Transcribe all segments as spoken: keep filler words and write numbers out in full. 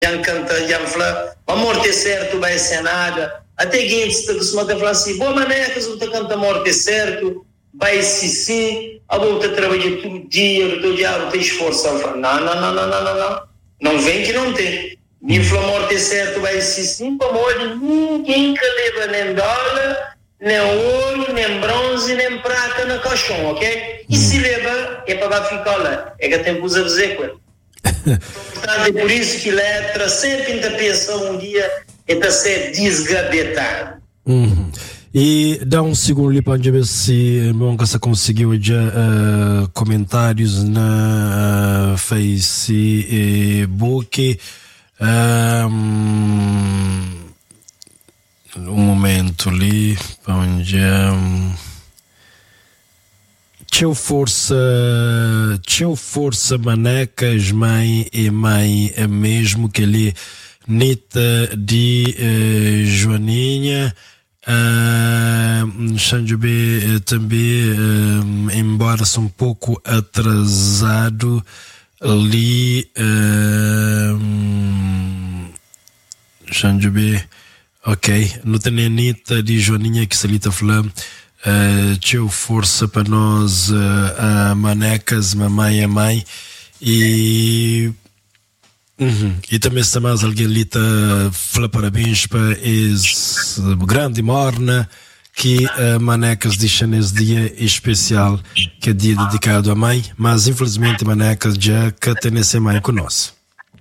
já canta, já fala, a morte é certo, vai ser nada. Até quem está acostumado a falar assim, boa maneira, que você canta a morte é certo, vai se sim, a volta trabalha todo dia, todo dia, não tem esforço. Não, não, não, não, não, não, não vem que não tem. Me fala a morte é certo, vai se sim, para morrer, ninguém que leva nem dólar, nem ouro, nem bronze, nem prata no caixão, ok? E se leva, é para ficar lá, é que tem que usar dizer com ele. Portanto, é por isso que letra sempre ainda pensa um dia é para ser desgavetado. Uhum. E dá um segundo ali para ver se você conseguiu já uh, comentários na uh, Facebook. Um, um momento ali, onde um, teu força, teu força manecas, mãe e mãe é mesmo que ele nita de uh, Joaninha. Uh, Xanjubi também, uh, embora sou um pouco atrasado ali, uh, Xanjubi, ok, não tem Anitta de Joaninha que se ali está falando, uh, tchau força para nós, uh, uh, manecas, mamãe e mãe, e Uhum. E também se mais alguém ali está fala parabéns para esse grande morna que uh, manecas deixa nesse dia especial que é dia dedicado à mãe, mas infelizmente manecas já que tem essa mãe conosco.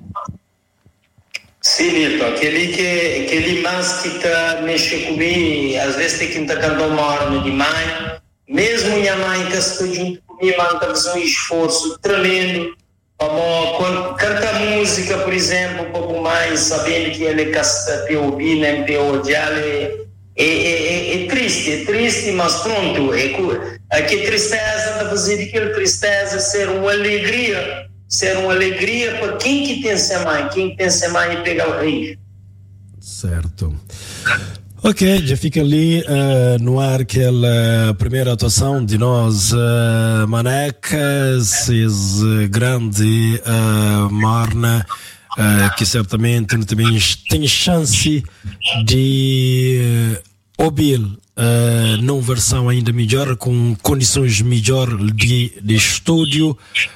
Sim, Nito, aquele que aquele mais que está mexendo comigo, às vezes tem que estar cantando uma morna de mãe, mesmo minha mãe que está junto comigo, mãe está fazendo um esforço tremendo. Quando canta música, por exemplo, um pouco mais, sabendo que ele está te ouvindo, te odiar, é, é, é, é triste, é triste, mas pronto, é, é que tristeza está fazendo aquela tristeza ser uma alegria, ser uma alegria para quem que tem ser mãe, quem tem ser mãe e pegar o rio. Certo. Ok, já fica ali uh, no ar aquela primeira atuação de nós, uh, manecas, esse grande uh, morna, uh, que certamente também tem chance de uh, ouvir uh, numa versão ainda melhor, com condições melhor de, de estúdio.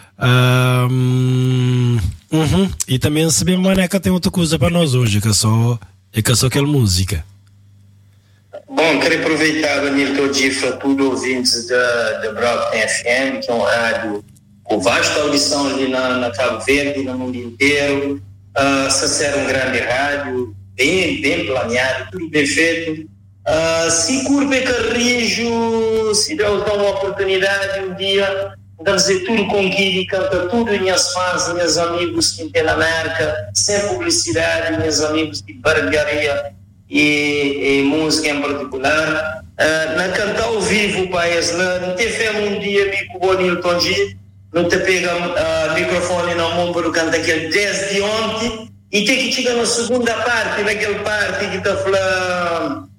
Um, uh-huh. E também sabemos, maneca tem outra coisa para nós hoje, que é só, é que é só aquela música. Bom, quero aproveitar, Danilo, para tudo ouvintes da, da Brockton F M, que é um rádio com vasta audição ali na, na Cabo Verde, no mundo inteiro. Uh, se ser um grande rádio, bem, bem planeado, tudo bem feito. Uh, se curva e carrijo, se dá uma oportunidade um dia, vamos dizer tudo com Guilherme, canta tudo, minhas fãs, meus amigos que tem na marca, sem publicidade, meus amigos de barbearia. E, e música em particular, uh, na cantar ao vivo, país, não te fez um dia com o Bonilton G, não te pega o uh, microfone na mão para cantar aquele desde ontem, e tem que chegar na segunda parte, naquela parte que está falando,